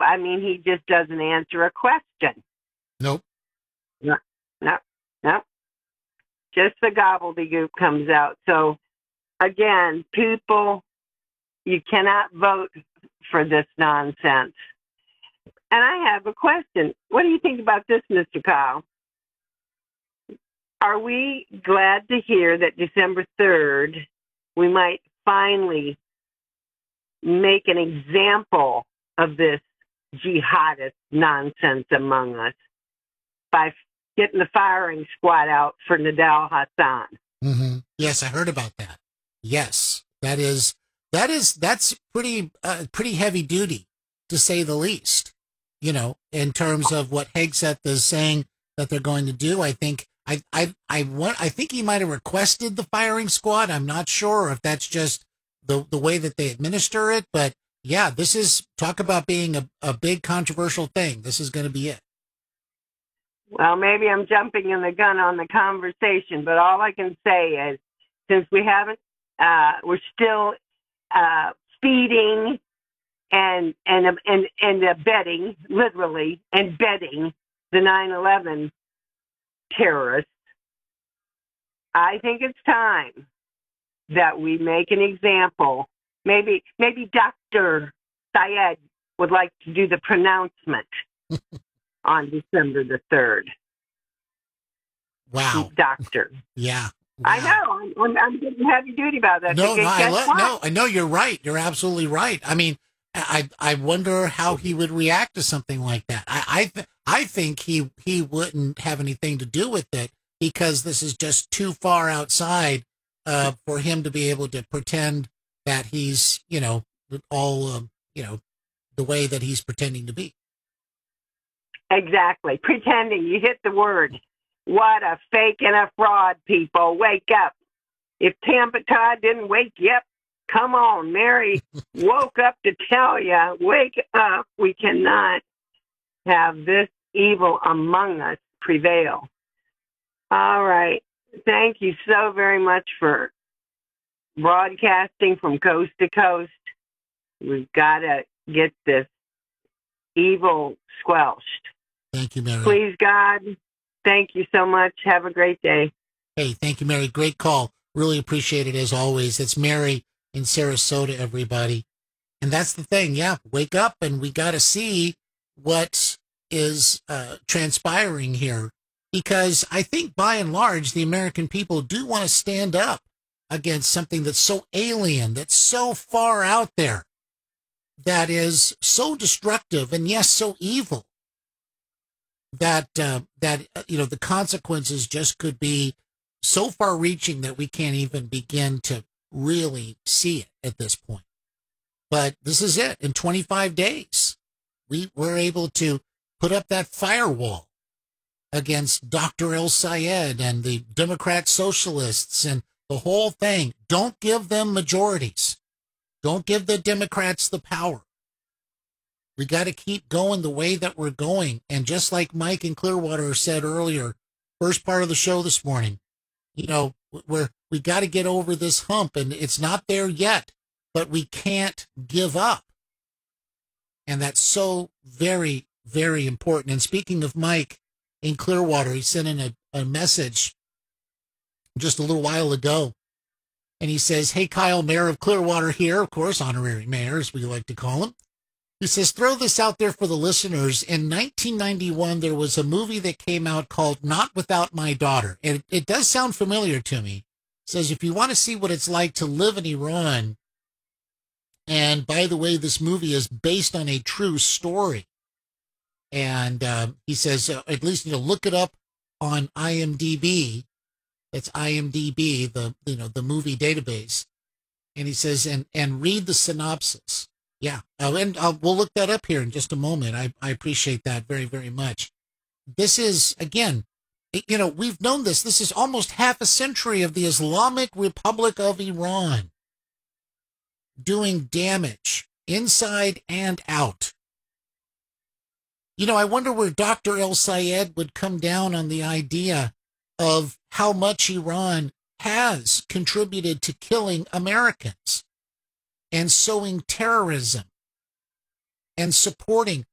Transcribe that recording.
I mean, he just doesn't answer a question. Nope. No, no, no. Just the gobbledygook comes out. So, again, people, you cannot vote for this nonsense. And I have a question. What do you think about this, Mr. Kyle? Are we glad to hear that December 3rd, we might finally make an example of this jihadist nonsense among us by getting the firing squad out for Nidal Hasan? Mm-hmm. Yes, I heard about that. Yes, that's pretty heavy duty, to say the least. You know, in terms of what Hegseth is saying that they're going to do, I think I think he might have requested the firing squad. I'm not sure if that's just the way that they administer it, but yeah, this is, talk about being a big controversial thing. This is going to be it. Well, maybe I'm jumping in the gun on the conversation, but all I can say is, since we haven't, we're still feeding and abetting, literally, and bedding the 9/11 terrorists. I think it's time that we make an example. Maybe Dr. Syed would like to do the pronouncement on December the 3rd. Wow. Doctor. Yeah. Wow. I know. I'm getting heavy duty about that. No, I know you're right. You're absolutely right. I mean, I wonder how he would react to something like that. I think he wouldn't have anything to do with it, because this is just too far outside for him to be able to pretend that he's, all, the way that he's pretending to be. Exactly. Pretending. You hit the word. What a fake and a fraud, people. Wake up. If Tampa Todd didn't wake you up, come on. Mary woke up to tell you, wake up. We cannot have this evil among us prevail. All right. Thank you so very much for broadcasting from coast to coast. We've got to get this evil squelched. Thank you, Mary. Please, God. Thank you so much. Have a great day. Hey, thank you, Mary. Great call. Really appreciate it as always. It's Mary in Sarasota, everybody. And that's the thing. Yeah, wake up, and we got to see what is transpiring here. Because I think by and large, the American people do want to stand up against something that's so alien, that's so far out there, that is so destructive and, yes, so evil, that the consequences just could be so far reaching that we can't even begin to really see it at this point. But this is it. In 25 days, we were able to put up that firewall against Dr. El-Sayed and the Democrat socialists and the whole thing. Don't give them majorities. Don't give the Democrats the power. We got to keep going the way that we're going. And just like Mike in Clearwater said earlier, first part of the show this morning, we got to get over this hump, and it's not there yet, but we can't give up. And that's so very, very important. And speaking of Mike in Clearwater, he sent in a message just a little while ago. And he says, "Hey, Kyle, Mayor of Clearwater here," of course, honorary mayor, as we like to call him. He says, "Throw this out there for the listeners. In 1991, there was a movie that came out called Not Without My Daughter." And it does sound familiar to me. He says, if you want to see what it's like to live in Iran, and by the way, this movie is based on a true story. And he says, at least, look it up on IMDb. That's IMDb, the movie database. And he says, and read the synopsis. Yeah, and we'll look that up here in just a moment. I appreciate that very, very much. This is, again, we've known this. This is almost half a century of the Islamic Republic of Iran doing damage inside and out. I wonder where Dr. El-Sayed would come down on the idea of how much Iran has contributed to killing Americans and sowing terrorism and supporting